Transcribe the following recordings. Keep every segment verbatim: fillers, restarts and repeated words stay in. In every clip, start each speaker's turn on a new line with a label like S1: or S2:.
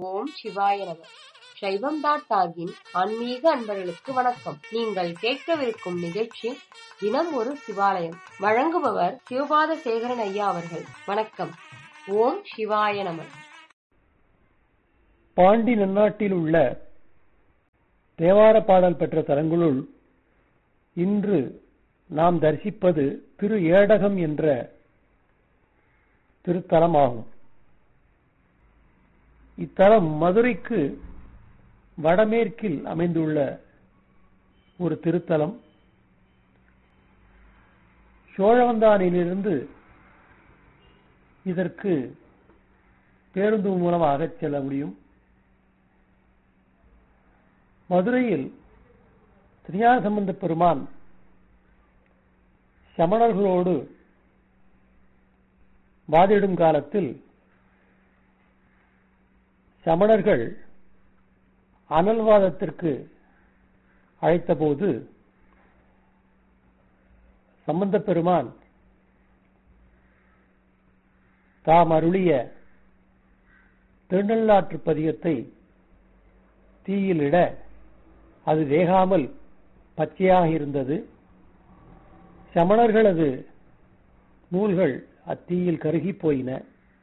S1: ஓம் சிவாய நம. சைவம் டாட் டாகின் ஆன்மீக அன்பர்களுக்கு வணக்கம். நீங்கள் கேட்கவிருக்கும் நிகழ்ச்சி தினம் ஒரு சிவாலயம். வழங்குபவர் சிவபாத சேகரன் ஐயா அவர்கள். வணக்கம். ஓம் சிவாய நம.
S2: பாண்டி நன்னாட்டில் உள்ள தேவார பாடல் பெற்ற தலங்களுள் இன்று நாம் தரிசிப்பது திரு ஏடகம் என்ற திருத்தலமாகும். இத்தலம் மதுரைக்கு வடமேற்கில் அமைந்துள்ள ஒரு திருத்தலம். சோழவந்தானிலிருந்து இதற்கு பேருந்து மூலமாக செல்ல முடியும். மதுரையில் திருஞான சம்பந்த பெருமான் சமணர்களோடு வாதிடும் காலத்தில் சமணர்கள் அனல்வாதத்திற்கு அழைத்தபோது சம்பந்த பெருமான் தாம் அருளிய திருநள்ளாற்று பதிகத்தை தீயிலிட அது வேகாமல் பச்சையாக இருந்தது. சமணர்களது நூல்கள் அத்தீயில் கருகி போயின.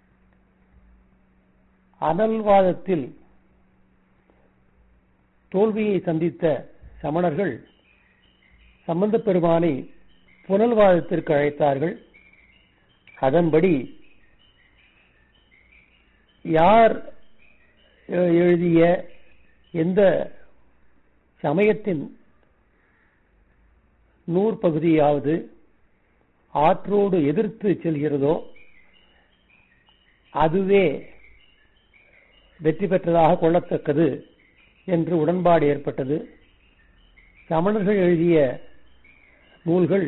S2: அனல்வாதத்தில் தோல்வியை சந்தித்த சமணர்கள் சம்பந்த பெருமானை புனல்வாதத்திற்கு அழைத்தார்கள். அதன்படி யார் எழுதிய எந்த சமயத்தின் நூற்பகுதியாவது ஆற்றோடு எதிர்த்து செல்கிறதோ அதுவே வெற்றி பெற்றதாக கொள்ளத்தக்கது என்று உடன்பாடு ஏற்பட்டது. சமணர்கள் எழுதிய நூல்கள்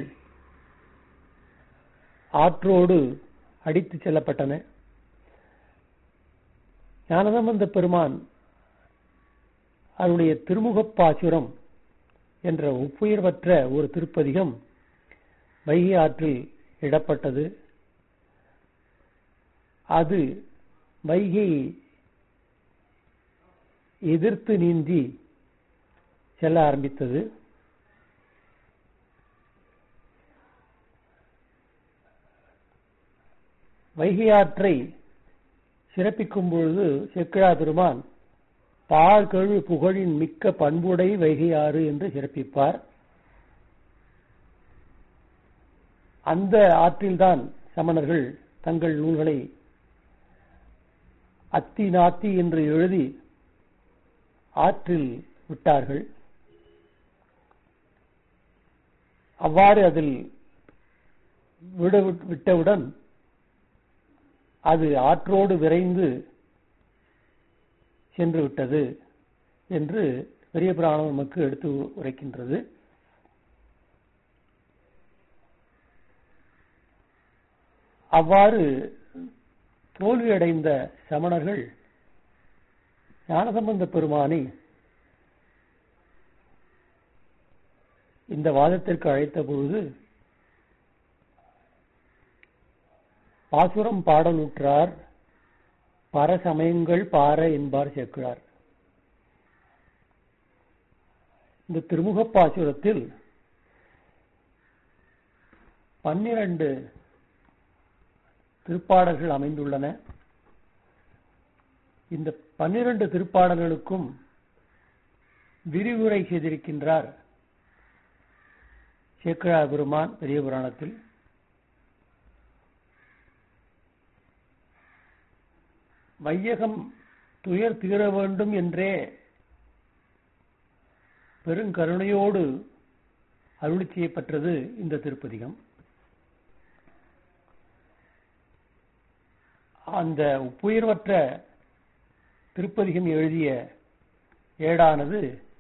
S2: ஆற்றோடு அடித்து செல்லப்பட்டன. ஞானசம்பந்த பெருமான் அவருடைய திருமுகப்பாசுரம் என்ற ஒப்புயர்வற்ற ஒரு திருப்பதிகம் வைகை ஆற்றில் இடப்பட்டது. அது வைகை எதிர்த்து நீந்தி செல்ல ஆரம்பித்தது. வைகை ஆற்றை சிறப்பிக்கும் பொழுது சேக்கிழார் பெருமான் பாழ்கழு புகழின் மிக்க பண்புடை வைகையாறு என்று சிறப்பிப்பார். அந்த ஆற்றில்தான் சமணர்கள் தங்கள் நூல்களை அத்தி நாத்தி என்று எழுதி ஆற்றில் விட்டார்கள். அவ்வாறு அதில் விட்டவுடன் அது ஆற்றோடு விரைந்து சென்று விட்டது என்று பெரிய புராணம் நமக்கு எடுத்து உரைக்கின்றது. அவ்வாறு தோல்வியடைந்த சமணர்கள் ஞானசம்பந்த பெருமானை இந்த வாதத்திற்கு அழைத்த பொழுது பாசுரம் பாடலுற்றார் பரசமயங்கள் பார என்பார் சேக்கிழார். இந்த திருமுகப் பாசுரத்தில் பன்னிரண்டு திருப்பாடல்கள் அமைந்துள்ளன. இந்த பன்னிரண்டு திருப்பாடல்களுக்கும் விரிவுரை செய்திருக்கின்றார் சேக்கிழார் பெருமான் பெரிய புராணத்தில். வையகம் துயர் தீர வேண்டும் என்றே பெருங்கருணையோடு அருளி செய்யப்பட்டது இந்த திருப்பதிகம். அந்த உப்புயர்வற்ற திருப்பதிகம் எழுதிய ஏடானது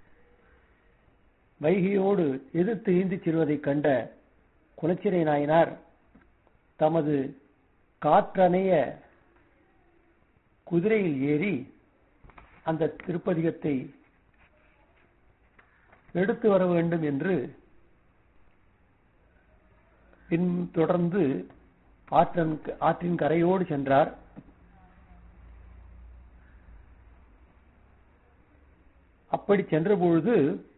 S2: வைகையோடு எதிர்த்து ஈந்து செல்வதைக் கண்ட குலச்சிறை நாயனார் தமது காற்றணைய குதிரையில் ஏறி அந்த திருப்பதிகத்தை எடுத்து வர வேண்டும் என்று பின் தொடர்ந்து ஆற்றின் ஆற்றின் கரையோடு சென்றார். அப்படி சென்ற பொழுது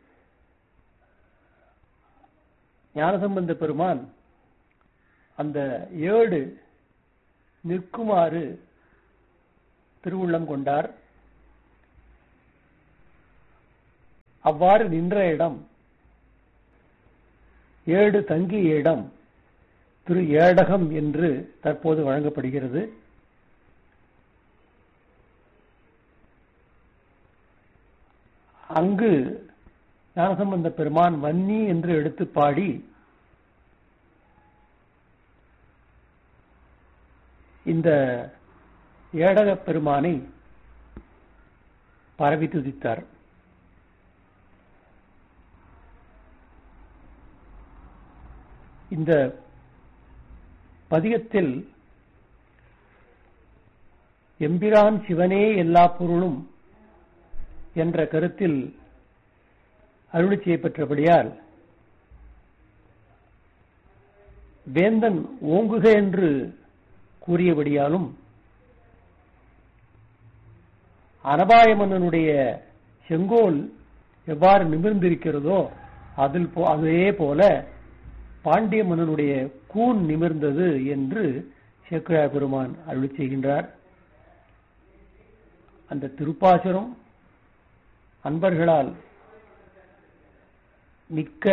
S2: ஞானசம்பந்த பெருமான் அந்த ஏடு நிற்குமாறு திருவுள்ளம் கொண்டார். அவ்வாறு நின்ற இடம், ஏடு தங்கிய இடம் திரு ஏடகம் என்று தற்போது வழங்கப்படுகிறது. அங்கு ஞானசம்பந்த பெருமான் வன்னி என்று எடுத்து பாடி இந்த ஏடக பெருமானை பரவி துதித்தார். இந்த பதிகத்தில் எம்பிரான் சிவனே எல்லா பொருளும் என்ற கருத்தில் அருளி செய்யப்பெற்றபடியால் வேந்தன் ஓங்குக என்று கூறியபடியாலும் அனபாய மன்னனுடைய செங்கோல் எவ்வாறு நிமிர்ந்திருக்கிறதோ அதில் அதே போல பாண்டிய மன்னனுடைய கூன் நிமிர்ந்தது என்று சேக்கிழார் பெருமான் அருளி செய்கின்றார். அந்த திருப்பாசுரம் அன்பர்களால் மிக்க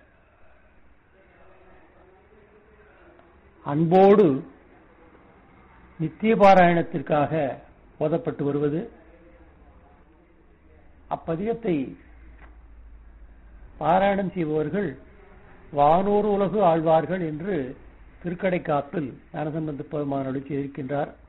S2: அன்போடு நித்திய பாராயணத்திற்காக ஓதப்பட்டு வருவது. அப்பதிகத்தை பாராயணம் செய்பவர்கள் வானோர் உலகு ஆழ்வார்கள் என்று திருக்கடைக்காப்பில் ஞானசம்பந்த பெருமான் அருளி செய்திருக்கின்றார்.